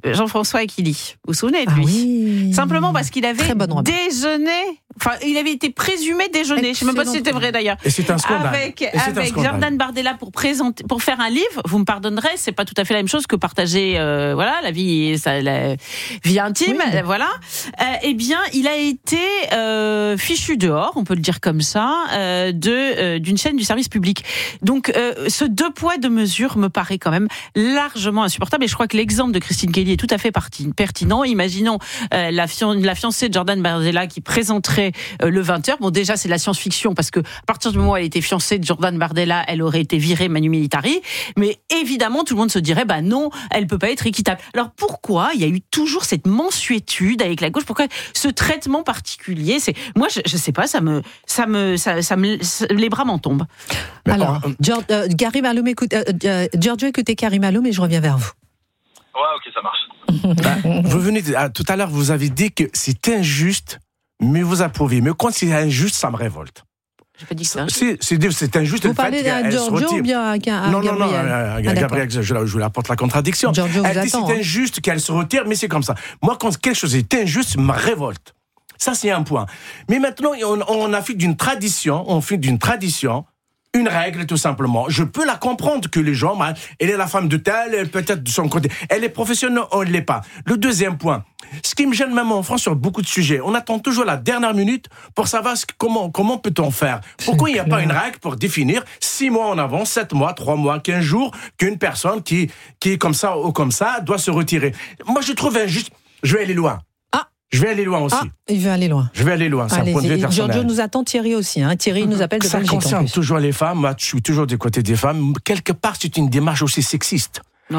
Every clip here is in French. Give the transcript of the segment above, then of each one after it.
Jean-François Aquili. Vous vous souvenez de lui? Oui. Simplement parce qu'il avait déjeuné, enfin, il avait été présumé déjeuner. Je ne sais même pas si c'était vrai d'ailleurs. Et c'est un scandale. Avec Jordan Bardella pour faire un livre. Vous me pardonnerez, c'est pas tout à fait la même chose que partager, la vie intime, voilà. Eh bien, il a été fichu dehors, on peut le dire comme ça, d'une chaîne du service public. Donc, ce 2 poids 2 mesures me paraît quand même largement insupportable. Et je crois que l'exemple de Christine Kelly est tout à fait pertinent. Imaginons la fiancée de Jordan Bardella qui présenterait le 20h. Bon, déjà, c'est de la science-fiction parce que à partir du moment où elle était fiancée de Jordan Bardella, elle aurait été virée manu militari. Mais évidemment, tout le monde se dirait, non, elle peut pas être équitable. Alors pourquoi il y a eu toujours cette mansuétude avec la gauche? Pourquoi ce traitement particulier? Moi, je sais pas, les bras m'en tombent. Alors, Karim Alloum, Giorgio, écoutez Karim Alloum et je reviens vers vous. Ouais, ok, ça marche. Vous venez tout à l'heure, vous avez dit que c'est injuste, mais vous approuvez. Mais quand c'est injuste, ça me révolte. J'ai pas dit ça. C'est injuste. Vous parlez d'un Giorgio ou bien à Gabriel? Non, Gabriel, je lui apporte la contradiction. Giorgio elle dit c'est injuste qu'elle se retire, mais c'est comme ça. Moi, quand quelque chose est injuste, ça me révolte. Ça, c'est un point. Mais maintenant, on a fait d'une tradition, une règle, tout simplement. Je peux la comprendre que les gens, elle est la femme de tel, elle peut-être de son côté. Elle est professionnelle, on ne l'est pas. Le deuxième point, ce qui me gêne même en France sur beaucoup de sujets, on attend toujours la dernière minute pour savoir comment peut-on faire. Pourquoi il n'y a pas une règle pour définir 6 mois en avance, 7 mois, 3 mois, 15 jours, qu'une personne qui est comme ça ou comme ça doit se retirer. Moi, je trouve injuste. Je vais aller loin. Je vais aller loin aussi. Il veut aller loin. Je vais aller loin, c'est un point de vue personnel. Giorgio nous attend, Thierry aussi. Thierry nous appelle de Belgique. Ça concerne toujours les femmes. Moi, je suis toujours du côté des femmes. Quelque part, c'est une démarche aussi sexiste.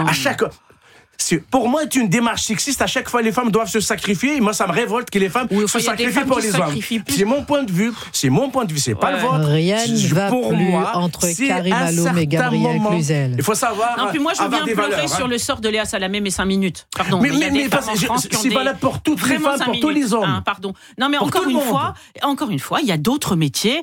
Pour moi, c'est une démarche sexiste. À chaque fois, les femmes doivent se sacrifier. Et moi, ça me révolte que les femmes se sacrifient pour les hommes. C'est mon point de vue. C'est pas le vôtre. Rien ne va plus entre Karim Alloum et Gabriel Cluzel. Il faut savoir. Non, puis moi, je viens pleurer sur le sort de Léa Salamé, mais 5 minutes. Pardon. Mais c'est valable pour toutes les femmes, pour tous les hommes. Pardon. Non, mais encore une fois, il y a d'autres métiers.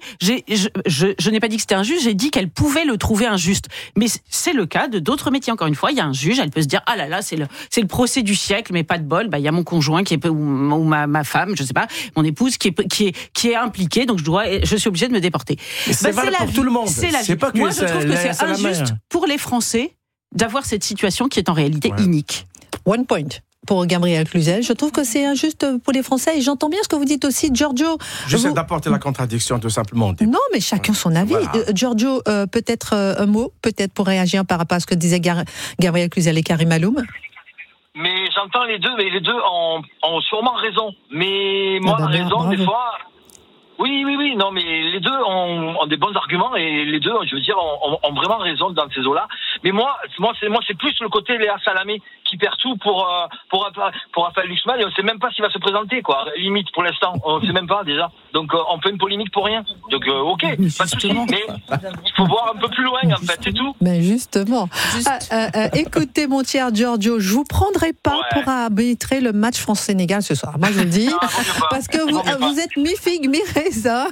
Je n'ai pas dit que c'était injuste. J'ai dit qu'elle pouvait le trouver injuste. Mais c'est le cas de d'autres métiers. Encore une fois, il y a un juge. Elle peut se dire, ah là là, c'est le procès du siècle, mais pas de bol. Il y a mon conjoint ou ma femme, je sais pas, mon épouse qui est impliquée, donc je suis obligée de me déporter. C'est valable pour tout le monde. Moi, je trouve que c'est injuste pour les Français d'avoir cette situation qui est en réalité inique. 1 point pour Gabriel Cluzel. Je trouve que c'est injuste pour les Français et j'entends bien ce que vous dites aussi, Giorgio. J'essaie d'apporter la contradiction, tout simplement. Non, mais chacun son avis. Voilà. Giorgio, peut-être un mot, peut-être pour réagir par rapport à ce que disaient Gabriel Cluzel et Karim Alloum. Mais j'entends les deux, mais les deux ont sûrement raison. Mais moi, la raison, des fois... Oui, non, mais les deux ont des bons arguments et les deux, je veux dire, ont vraiment raison dans ces eaux-là. Mais moi, c'est plus le côté Léa Salamé qui perd tout pour Raphaël Glucksmann et on sait même pas s'il va se présenter, quoi. Limite, pour l'instant, on sait même pas déjà. Donc, on fait une polémique pour rien. Donc, ok, pas de souci. Mais il faut voir un peu plus loin, en fait, c'est tout. Mais justement. Écoutez, mon cher Giorgio, je vous prendrai pas pour arbitrer le match France-Sénégal ce soir. Moi, je le dis. Parce que vous êtes mi-figue, mi-raisin.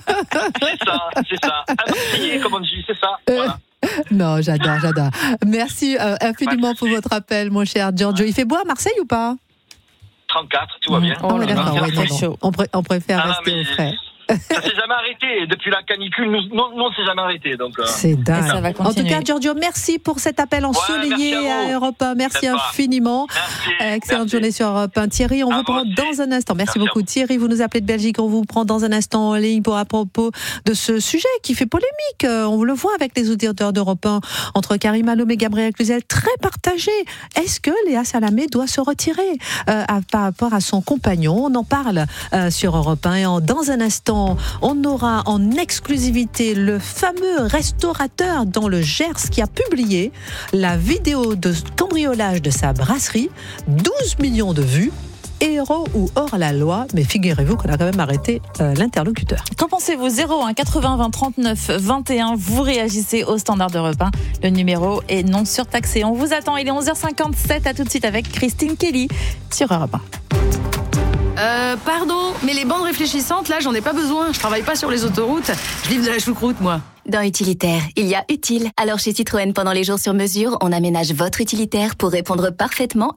C'est ça. Appuyé, comme on dit, c'est ça. Voilà. Non, j'adore. Merci infiniment pour votre appel, mon cher Giorgio. Il fait beau à Marseille ou pas? 34, tout va bien. On préfère rester au frais. Ça s'est jamais arrêté. Depuis la canicule, nous on s'est jamais arrêté. Donc, c'est dingue. Ça va continuer. En tout cas, Giorgio, merci pour cet appel ensoleillé à Europe 1. Merci infiniment. Excellente journée sur Europe 1. Thierry, on vous prend dans un instant. Merci beaucoup. Thierry, vous nous appelez de Belgique. On vous prend dans un instant en ligne à propos de ce sujet qui fait polémique. On le voit avec les auditeurs d'Europe 1 entre Karim Alloum et Gabriel Cluzel. Très partagé. Est-ce que Léa Salamé doit se retirer par rapport à son compagnon? On en parle sur Europe 1. Et dans un instant, on aura en exclusivité le fameux restaurateur dans le Gers qui a publié la vidéo de cambriolage de sa brasserie. 12 millions de vues. Héros ou hors la loi, mais figurez-vous qu'on a quand même arrêté l'interlocuteur. Qu'en pensez-vous? 01 80 20 39 21, vous réagissez au standard d'Europe 1. Le numéro est non surtaxé. On vous attend, il est 11h57, à tout de suite avec Christine Kelly sur Europe 1. Pardon, mais les bandes réfléchissantes, là, j'en ai pas besoin. Je travaille pas sur les autoroutes. Je livre de la choucroute, moi. Dans Utilitaire, il y a utile. Alors chez Citroën, pendant les jours sur mesure, on aménage votre utilitaire pour répondre parfaitement